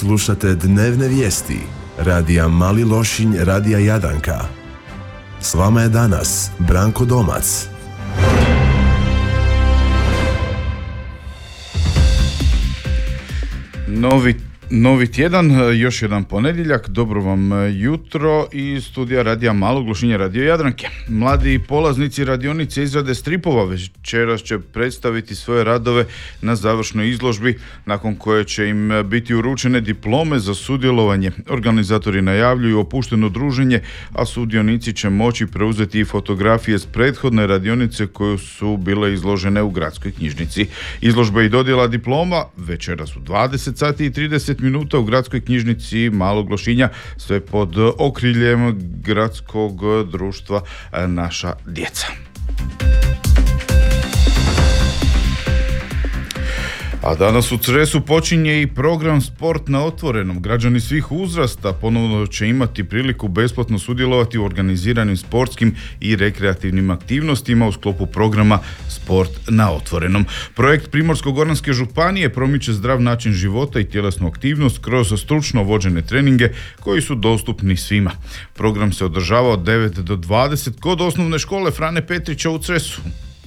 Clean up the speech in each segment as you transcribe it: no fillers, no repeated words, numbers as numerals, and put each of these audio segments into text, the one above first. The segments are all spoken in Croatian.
Slušate dnevne vijesti radija Mali Lošinj, radija Jadranka. S vama je danas Branko Domac. Novi tjedan, još jedan ponedjeljak, dobro vam jutro iz studija radija Malog Lošinja, radio Jadranke. Mladi polaznici radionice izrade stripova večeras će predstaviti svoje radove na završnoj izložbi, nakon koje će im biti uručene diplome za sudjelovanje. Organizatori najavljuju opušteno druženje, a sudionici će moći preuzeti i fotografije s prethodne radionice koje su bile izložene u gradskoj knjižnici. Izložba i dodjela diploma večeras u 20 sati i 30 minuta u gradskoj knjižnici Malog Lošinja, sve pod okriljem gradskog društva Naša djeca. A danas u Cresu počinje i program Sport na otvorenom. Građani svih uzrasta ponovno će imati priliku besplatno sudjelovati u organiziranim sportskim i rekreativnim aktivnostima u sklopu programa Sport na otvorenom. Projekt Primorsko-goranske županije promiče zdrav način života i tjelesnu aktivnost kroz stručno vođene treninge koji su dostupni svima. Program se održava od 9 do 20 kod osnovne škole Frane Petrića u Cresu.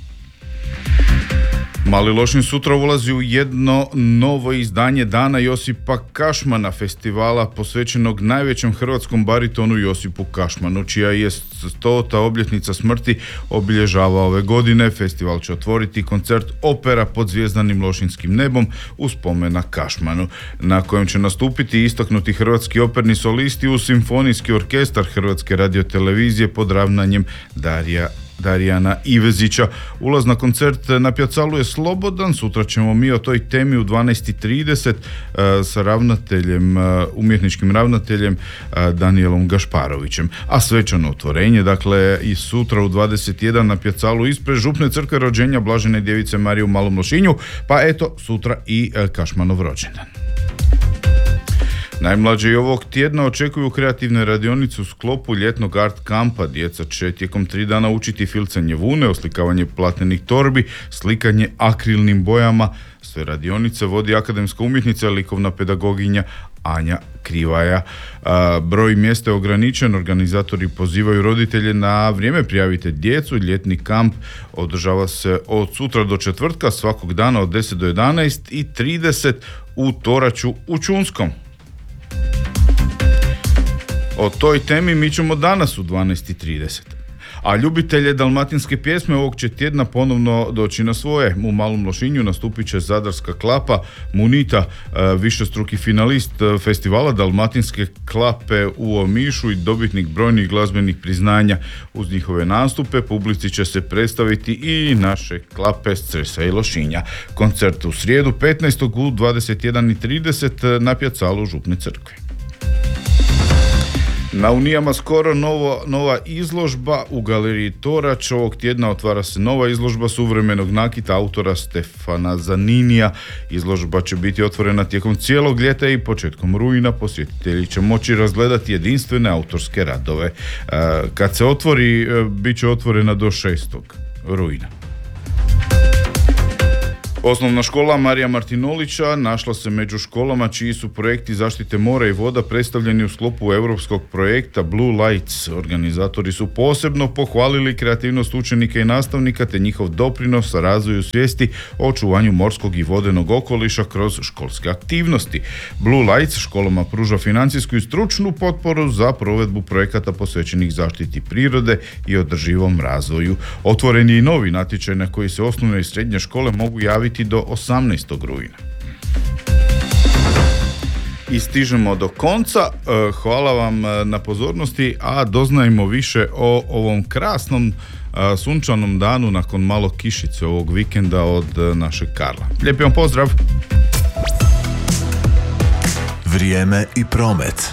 Mali Lošinj sutra ulazi u jedno novo izdanje Dana Josipa Kašmana, festivala posvećenog najvećem hrvatskom baritonu Josipu Kašmanu, čija je 100. obljetnica smrti obilježava ove godine. Festival će otvoriti koncert opera pod zvjezdanim lošinjskim nebom u spomen na Kašmanu, na kojem će nastupiti istaknuti hrvatski operni solisti uz simfonijski orkestar Hrvatske radiotelevizije pod ravnanjem Darijana Ivezića. Ulaz na koncert na pjacalu je slobodan. Sutra ćemo mi o toj temi u 12:30 sa umjetničkim ravnateljem Danielom Gašparovićem. A svečano otvorenje, dakle, i sutra u 21 na pjacalu ispred Župne crkve rođenja Blažene djevice Marije u Malom Lošinju, pa eto, sutra i Kašmanov rođendan. Najmlađi ovog tjedna očekuju kreativne radionice u sklopu ljetnog art kampa. Djeca će tijekom 3 dana učiti filcanje vune, oslikavanje platnenih torbi, slikanje akrilnim bojama. Sve radionice vodi akademska umjetnica, likovna pedagoginja Anja Krivaja. Broj mjesta je ograničen, organizatori pozivaju roditelje na vrijeme prijavite djecu. Ljetni kamp održava se od sutra do četvrtka, svakog dana od 10 do 11:30 u Toraću u Čunskom. O toj temi mi ćemo danas u 12:30. A ljubitelje dalmatinske pjesme ovog će tjedna ponovno doći na svoje. U Malom Lošinju nastupit će zadarska klapa Munita, višestruki finalist festivala dalmatinske klape u Omišu i dobitnik brojnih glazbenih priznanja. Uz njihove nastupe publici će se predstaviti i naše klape s Cresa i Lošinja. Koncert u srijedu 15. u 21:30 na pjacalu Župne crkve. Na Unijama skoro nova izložba u galeriji Torać. Ovog tjedna otvara se nova izložba suvremenog nakita autora Stefana Zaninija. Izložba će biti otvorena tijekom cijelog ljeta i početkom rujna. Posjetitelji će moći razgledati jedinstvene autorske radove. Kad se otvori, bit će otvorena do 6. rujna. Osnovna škola Marija Martinolića našla se među školama čiji su projekti zaštite mora i voda predstavljeni u sklopu europskog projekta Blue Lights. Organizatori su posebno pohvalili kreativnost učenika i nastavnika te njihov doprinos razvoju svijesti o očuvanju morskog i vodenog okoliša kroz školske aktivnosti. Blue Lights školama pruža financijsku i stručnu potporu za provedbu projekata posvećenih zaštiti prirode i održivom razvoju. Otvoren je i novi natječaj na koji se osnovne i srednje škole mogu javiti do 18. rujna. I stižemo do konca. Hvala vam na pozornosti, a doznajmo više o ovom krasnom sunčanom danu nakon malo kišice ovog vikenda od našeg Karla. Lijepi vam pozdrav! Vrijeme i promet.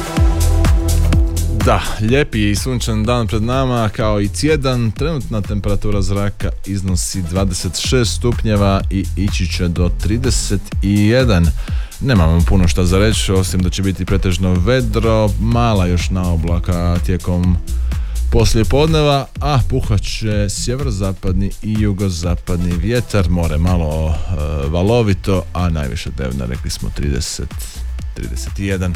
Da, lijepi i sunčan dan pred nama, kao i tjedan. Trenutna temperatura zraka iznosi 26 stupnjeva i ići će do 31. Nemamo puno šta za reći, osim da će biti pretežno vedro, mala još naoblaka tijekom poslije podneva, a puhat će sjeverozapadni i jugozapadni vjetar, more malo valovito, a najviše dnevna rekli smo 30-31.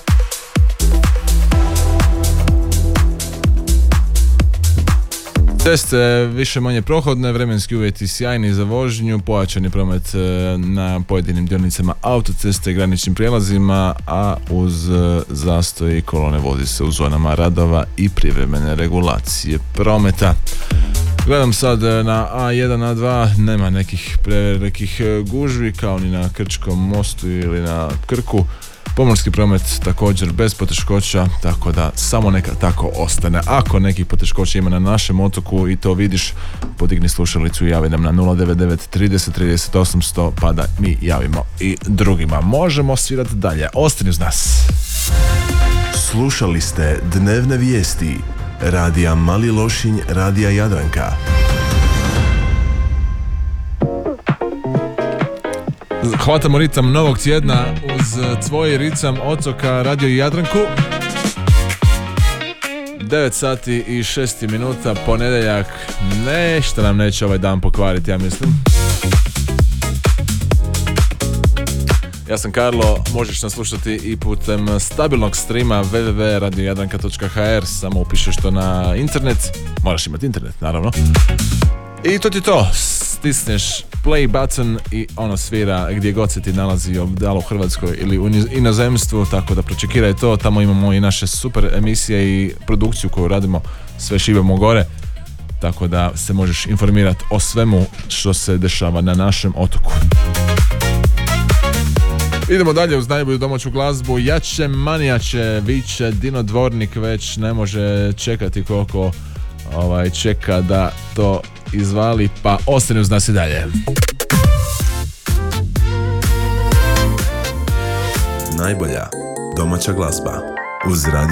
Ceste više manje prohodne, vremenski uvjeti sjajni za vožnju, pojačani promet na pojedinim dionicama autoceste i graničnim prijelazima, a uz zastoj kolone vozi se u zonama radova i privremene regulacije prometa. Gledam sad na A1, A2, nema nekih prevelikih gužvi kao ni na Krčkom mostu ili na Krku. Pomorski promet također bez poteškoća, tako da samo neka tako ostane. Ako nekih poteškoća ima na našem otoku i to vidiš, podigni slušalicu i javi nam na 099 30 30 800 pa da mi javimo i drugima. Možemo svirati dalje. Ostani uz nas. Slušali ste dnevne vijesti Radija Mali Lošinj, Radija Jadranka. Hvatamo ritam novog tjedna uz tvoj ritam otoka Radio Jadranku. 9 sati i 6 minuta, ponedjeljak. Nešto nam neće ovaj dan pokvariti, ja mislim. Ja sam Karlo, možeš nas slušati i putem stabilnog streama www.radiojadranka.hr. Samo upišeš to na internet. Moraš imati internet, naravno. I to ti to. Stisneš play button i ono svira gdje god se ti nalazi, da li u Hrvatskoj ili u inozemstvu, tako da pročekiraj to. Tamo imamo i naše super emisije i produkciju koju radimo, sve šibamo gore, tako da se možeš informirati o svemu što se dešava na našem otoku. Idemo dalje uz najbolju domaću glazbu. Jače manijače, viče Dino Dvornik, već ne može čekati koliko čeka da to izvali, pa ostani uz nas i dalje. Najbolja domaća glazba uz Radio